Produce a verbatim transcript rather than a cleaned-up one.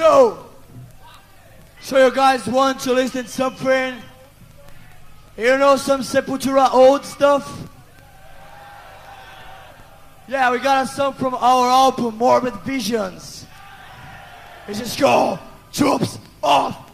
So, so you guys want to listen to something? You know some Sepultura old stuff? Yeah, we got a song from our album, Morbid Visions. It's just called Troops of